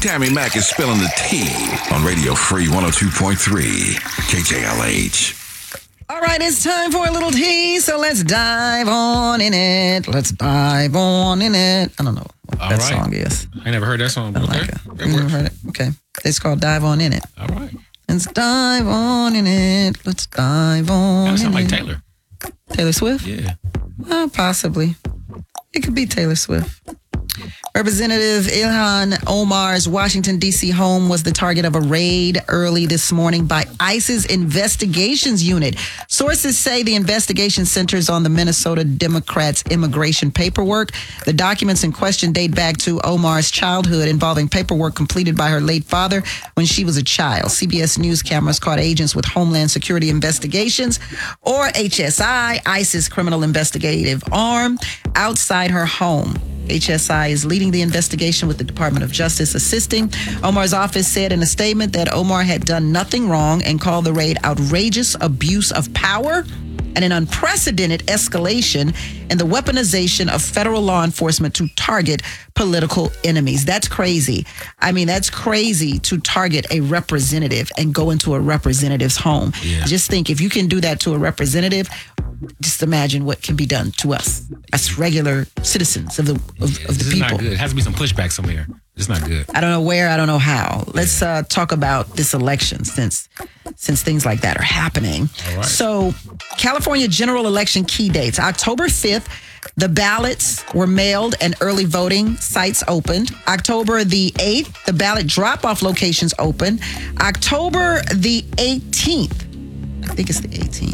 Tammy Mack is spilling the tea on Radio Free 102.3 KJLH. All right, it's time for a little tea, so let's dive on in it. Let's dive on in it. I don't know what that song is. I never heard that song. I like it. You never heard it? Okay. It's called Dive On In It. All right. Let's dive on in it. Let's dive on in it. That sounds like Taylor. Taylor Swift? Yeah. Possibly. It could be Taylor Swift. Representative Ilhan Omar's Washington, D.C. home was the target of a raid early this morning by ICE's investigations unit. Sources say the investigation centers on the Minnesota Democrats' immigration paperwork. The documents in question date back to Omar's childhood, involving paperwork completed by her late father when she was a child. CBS News cameras caught agents with Homeland Security Investigations, or HSI, ICE's criminal investigative arm, outside her home. HSI is leading the investigation with the Department of Justice assisting. Omar's office said in a statement that Omar had done nothing wrong and called the raid outrageous abuse of power and an unprecedented escalation in the weaponization of federal law enforcement to target political enemies. That's crazy. I mean, that's crazy to target a representative and go into a representative's home. Yeah. Just think, if you can do that to a representative, just imagine what can be done to us as regular citizens of the This people. is not good. It has to be some pushback somewhere. It's not good. I don't know where, I don't know how. Let's talk about this election since things like that are happening. All right. So, California general election key dates. October 5th, the ballots were mailed and early voting sites opened. October the 8th, the ballot drop-off locations opened. October the 18th, I think it's the 18th.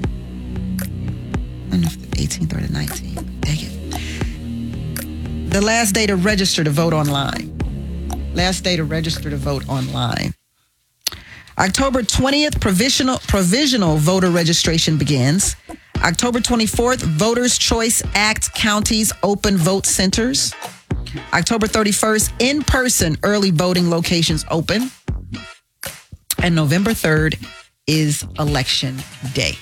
I don't know if the 18th or the 19th. Dang it. The last day to register to vote online. Last day to register to vote online. October 20th, provisional voter registration begins. October 24th, Voters' Choice Act counties open vote centers. October 31st, in-person early voting locations open. And November 3rd is election day.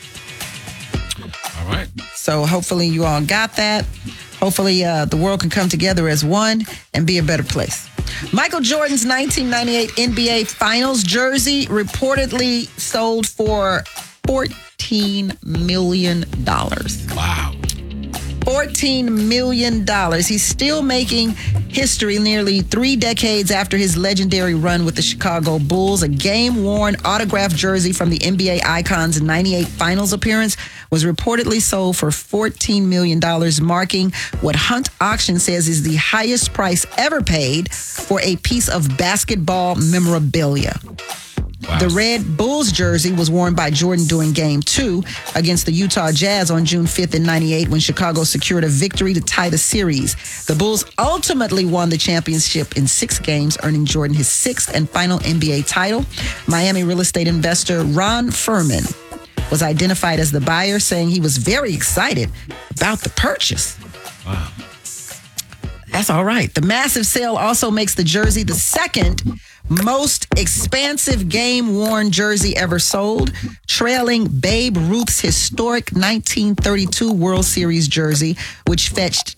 All right. So hopefully you all got that. Hopefully the world can come together as one and be a better place. Michael Jordan's 1998 NBA Finals jersey reportedly sold for $14 million. Wow. $14 million. He's still making history nearly 3 decades after his legendary run with the Chicago Bulls. A game-worn autographed jersey from the NBA icon's 98 Finals appearance was reportedly sold for $14 million, marking what Hunt Auction says is the highest price ever paid for a piece of basketball memorabilia. Wow. The Red Bulls jersey was worn by Jordan during Game 2 against the Utah Jazz on June 5th in 98 when Chicago secured a victory to tie the series. The Bulls ultimately won the championship in 6 games, earning Jordan his 6th and final NBA title. Miami real estate investor Ron Furman was identified as the buyer, saying he was very excited about the purchase. Wow. That's all right. The massive sale also makes the jersey the second most expansive game-worn jersey ever sold, trailing Babe Ruth's historic 1932 World Series jersey, which fetched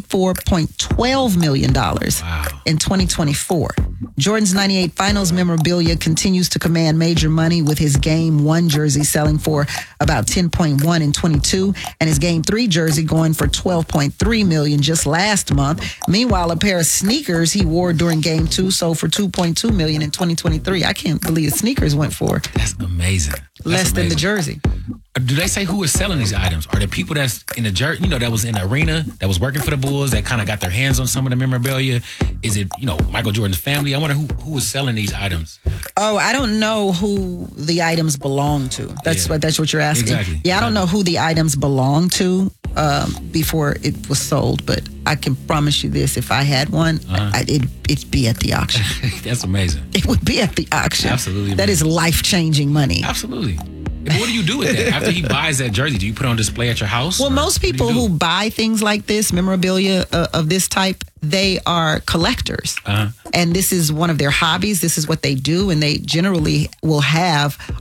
$24.12 million in 2024. Jordan's 98 Finals memorabilia continues to command major money, with his Game 1 jersey selling for about $10.1 in 22, and his Game 3 jersey going for $12.3 million just last month. Meanwhile, a pair of sneakers he wore during Game 2 sold for $2.2 million in 2023. I can't believe the sneakers went for That's amazing. less than the jersey. Do they say who is selling these items? Are the people that's in the jersey, that was in the arena, that was working for the Bulls, that kind of got their hands on some of the memorabilia? Is it, Michael Jordan's family? I wonder who is selling these items. Oh, I don't know who the items belong to. That's what you're asking. Exactly. Yeah, I don't know who the items belong to before it was sold, but I can promise you this: if I had one, it'd be at the auction. That's amazing. It would be at the auction. Absolutely. That is life-changing money. Absolutely. And what do you do with that? After he buys that jersey, do you put it on display at your house? Well, most people who buy things like this, memorabilia of this type, they are collectors. And this is one of their hobbies. This is what they do. And they generally will have